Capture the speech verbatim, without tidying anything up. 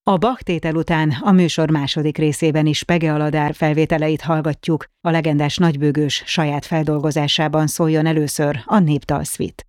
A Bach tétel után a műsor második részében is Pege Aladár felvételeit hallgatjuk, a legendás nagybőgős saját feldolgozásában szóljon először a Népdal Suite.